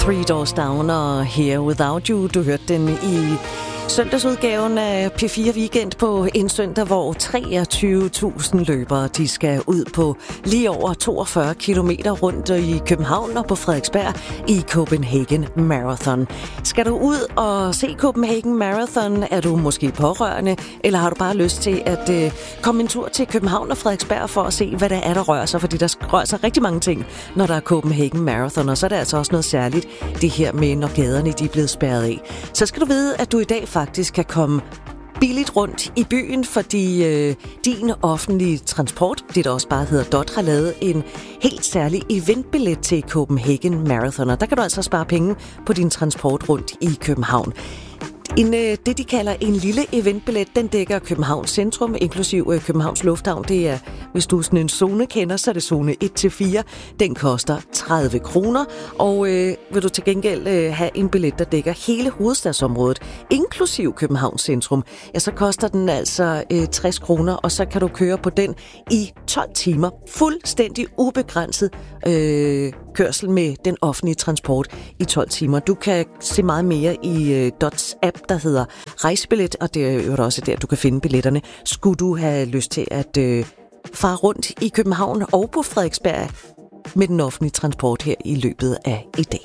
Three Doors Down og Here Without You. Du hørte den i søndagsudgaven af P4 Weekend på en søndag, hvor 23.000 løbere de skal ud på lige over 42 kilometer rundt i København og på Frederiksberg i Copenhagen Marathon. Skal du ud og se Copenhagen Marathon? Er du måske pårørende, eller har du bare lyst til at komme en tur til København og Frederiksberg for at se, hvad der er, der rører sig? Fordi der rører sig rigtig mange ting, når der er Copenhagen Marathon, og så er der altså også noget særligt, det her med, når gaderne de er blevet spærret af. Så skal du vide, at du i dag faktisk kan komme billigt rundt i byen, fordi din offentlige transport, det der også bare hedder DOT, har lavet en helt særlig eventbillet til Copenhagen Marathon, og der kan du altså spare penge på din transport rundt i København. Det, de kalder en lille eventbillet, den dækker Københavns centrum, inklusiv Københavns Lufthavn. Det er, hvis du er sådan en zonekender, så er det zone 1-4. Den koster 30 kroner. Og vil du til gengæld have en billet, der dækker hele hovedstadsområdet, inklusiv Københavns centrum, ja, så koster den altså 60 kroner, og så kan du køre på den i 12 timer. Fuldstændig ubegrænset kørsel med den offentlige transport i 12 timer. Du kan se meget mere i DOTs app, der hedder Rejsebillet, og det er jo også der, du kan finde billetterne. Skulle du have lyst til at fare rundt i København og på Frederiksberg med den offentlige transport her i løbet af i dag.